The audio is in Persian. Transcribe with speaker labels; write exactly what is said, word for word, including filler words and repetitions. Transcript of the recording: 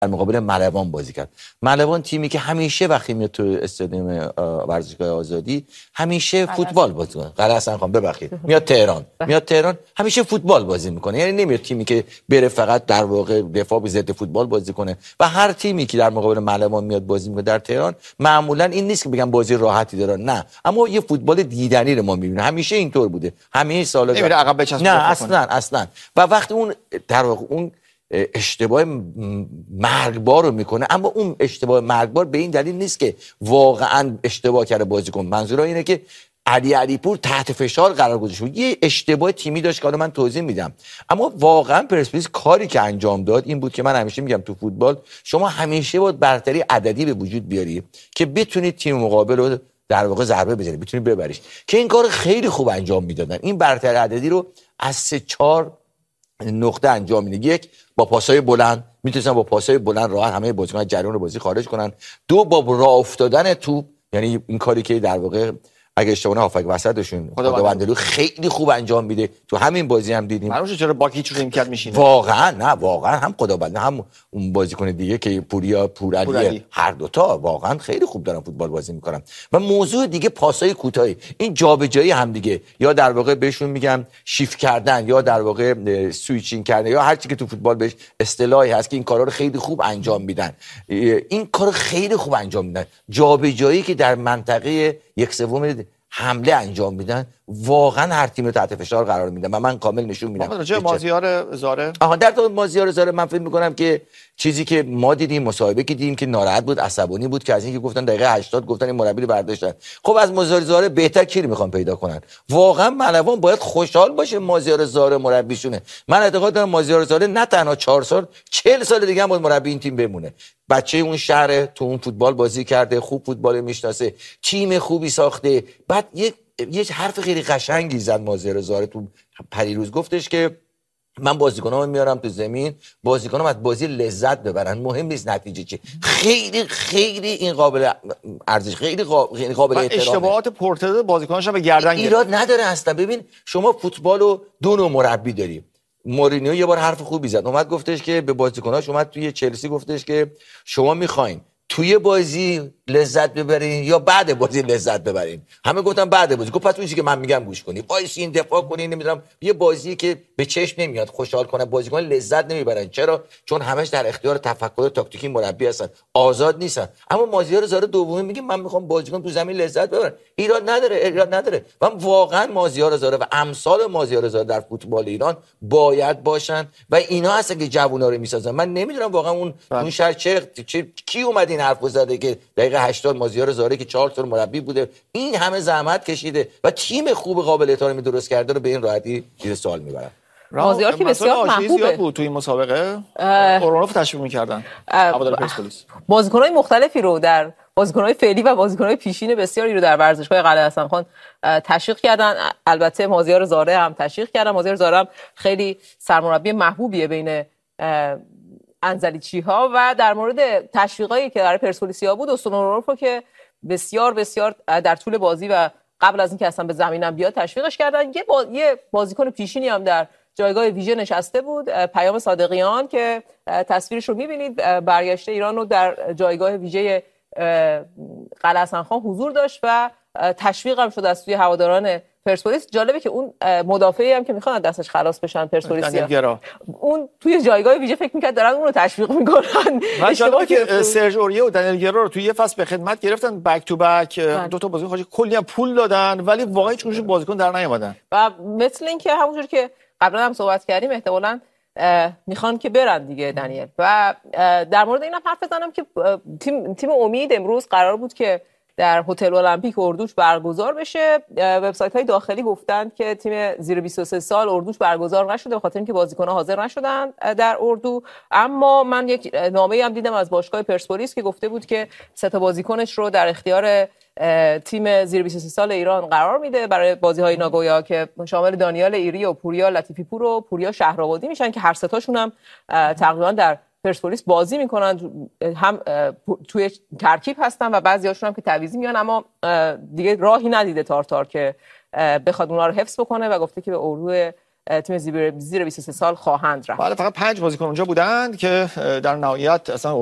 Speaker 1: در مقابل ملوان بازی کرد. ملوان تیمی که همیشه وقتی میاد تو استادیوم ورزشگاه آزادی همیشه فوتبال بازی کنه. قلعه حسن خان ببخشید میاد تهران میاد تهران همیشه فوتبال بازی میکنه، یعنی نمیاد تیمی که بره فقط در واقع دفاع به ضد فوتبال بازی کنه. و هر تیمی که در مقابل ملوان میاد بازی میکنه در تهران معمولا این نیست که بگم بازی راحتی دارن، نه، اما یه فوتبال دیدنی رو ما میبینیم. همیشه اینطور بوده، همه سالا
Speaker 2: نمیره عقب بچسبه.
Speaker 1: نه اصلا اصلا. و وقتی اون در واقع اون اشتباه مرگبار رو میکنه، اما اون اشتباه مرگبار به این دلیل نیست که واقعا اشتباه کرده بازیکن. منظور اینه که علی علیپور تحت فشار قرار گذاشته بود، یه اشتباه تیمی داشت که حالا من توضیح میدم. اما واقعا پرسپولیس کاری که انجام داد این بود که من همیشه میگم تو فوتبال شما همیشه باید برتری عددی به وجود بیاری که بتونید تیم مقابل رو در واقع ضربه بزنید، بتونید ببریش، که این کار خیلی خوب انجام میدادن. این برتری عددی رو از سه چهار نقطه انجام میده. یک، با پاسای بلند میتونن با پاسای بلند راحت همه بازیکن‌ها جریان بازی خارج کنن. دو، با راه افتادن توپ، یعنی این کاری که در واقع اگه اشتباه نه هافک وسطشون خداوندلو خیلی خوب انجام میده. تو همین بازی هم دیدیم.
Speaker 2: معلومه چرا با هیچ چیزی میکرد میشینه.
Speaker 1: واقعا نه، واقعا هم خداوند هم اون بازیکن دیگه که پوریا پورعلی پور هر دوتا واقعا خیلی خوب دارن فوتبال بازی میکنن. و موضوع دیگه پاسای کوتاهی، این جابجایی هم دیگه، یا در واقع بهشون میگم شیفت کردن، یا در واقع سویچینگ کردن، یا هر چی که تو فوتبال بهش اصطلاحی هست که این کارا رو خیلی خوب انجام میدن. این کارو خیلی خوب انجام میدن. جابجایی که در منطقه یک سوم حمله انجام میدن، واقعا هر تیم رو تحت فشار قرار میدن و من کامل نشون میدم.
Speaker 2: راجع مازیار زاره،
Speaker 1: آها، در تو مازیار زاره من فکر میکنم که چیزی که ما دیدیم، مصاحبه که دیدیم که ناراحت بود، عصبانی بود که از اینکه گفتن دقیقه هشتاد گفتن این مربی رو برداشتن. خب از مازیار زاره بهتر کی رو میخوان پیدا کنن؟ واقعا ملوان باید خوشحال باشه مازیار زاره مربیشونه. من اعتقاد دارم مازیار زاره نه تنها چهار سال، چهل سال دیگه هم باید مربی این تیم بمونه. بچه اون شهر، تو اون فوتبال بازی کرده، خوب فوتبال میشناسه، تیم خوبی ساخته. بعد یک یه حرف خیلی قشنگی زد مازیار زاره تو پریروز، گفتش که من بازیکنامو میارم تو زمین، بازیکنام از بازی لذت ببرن، مهم نیست نتیجه چی. خیلی خیلی این قابل ارزش، خیلی قابل, قابل احترامه.
Speaker 2: اشتباهات پورتو بازیکناش به گردن گرفت.
Speaker 1: ایراد نداره اصلا. ببین شما فوتبالو دو نوع مربی داری. مورینیو یه بار حرف خوبی زد، اومد گفتش که به بازیکناش، اومد توی چلسی گفتش که شما میخواین توی بازی لذت ببرین یا بعد بازی لذت ببرین؟ همه گفتن بعد بازی. گفت پس اون چیزی که من میگم گوش کنی، وایسین دفاع کنین، نمیدونم یه بازی که به چشم نمیاد خوشحال کنه بازیکن لذت نمیبرن. چرا؟ چون همش در اختیار تفکر تاکتیکی مربی هستن، آزاد نیستن. اما مازیار زاره دومی میگه من میخوام بازیکن تو زمین لذت ببرن. ایراد نداره، ایراد نداره. و واقعا مازیار زاره و امثال مازیار زاره در فوتبال ایران باید باشن و اینا هستن که جوونا رو میسازن. من نمیدونم واقعا اون اون شهر چه کی اومد این حرفو زده که دقیقه هشتاد مازیار زاره که چهار سال مربی بوده، این همه زحمت کشیده و تیم خوب قابل احترامی درست کرده رو به این راحتی زیر سوال میبرن.
Speaker 3: مازیار که بسیار محبوبه
Speaker 2: بود توی مسابقه، اورانوف تشویق می‌کردن هوادار پرسپولیس.
Speaker 3: بازیکن‌های مختلفی رو در بازیکن‌های فعلی و بازیکن‌های پیشین بسیاری رو در ورزشگاه قلعه حسن خان تشویق کردن. البته مازیار زاره هم تشویق کردن. مازیار زاره هم خیلی سرمربی محبوبیه بین انزلیچی‌ها. و در مورد تشویقایی که در پرسپولیسیا بود، استون اورانوف که بسیار بسیار در طول بازی و قبل از اینکه اصلا به زمینم بیاد تشویقش کردن. یه با... یه بازیکن پیشینی هم در جایگاه ویژه نشسته بود، پیام صادقیان، که تصویرش رو می‌بینید، برگشته ایران رو در جایگاه ویژه قلعه حسن خان حضور داشت و تشویق هم شد از سوی هواداران پرسپولیس. جالبه که اون مدافعی هم که میخوان دستش خلاص بشن پرسپولیسیا، اون توی جایگاه ویژه فکر می‌کرد دارن اون رو تشویق می‌کنن.
Speaker 2: اشتباهی که سرژ اوریه و دنیل گرا رو توی یه فصل به خدمت گرفتن، بک تو بک دو تا بازیکن خارجی کلی هم پول دادن، ولی واقعا هیچ کدومشون بازیکن در نیومدن. و
Speaker 3: مثل اینکه همونجوری که قبلا هم صحبت کردیم احتمالاً میخوان که برن دیگه دنیل. و در مورد اینم حرف بزنم که تیم تیم امید امروز قرار بود که در هتل المپیک اردوش برگزار بشه. وبسایت‌های داخلی گفتن که تیم زیر بیست و سه سال اردوش برگزار نشده به خاطر اینکه بازیکن‌ها حاضر نشدن در اردو. اما من یک نامه‌ای هم دیدم از باشگاه پرسپولیس که گفته بود که سه تا بازیکنش رو در اختیار تیم زیر بیست و سه سال ایران قرار میده برای بازی‌های ناگویا که شامل دانیال ایری و پوریا لطیفی پور و پوریا شهرآبادی میشن که هر سه تاشون هم تقریبا در پرسپولیس بازی میکنن، هم توی ترکیب هستن و بعضیاشون هم که تعویضی میان، اما دیگه راهی ندیده تارتار که بخواد اونها رو حفظ بکنه و گفته که به اردو تیم زیر زیر بیست و سه سال خواهند رفت.
Speaker 2: بله فقط پنج بازیکن اونجا بودند که در نهایت اصلا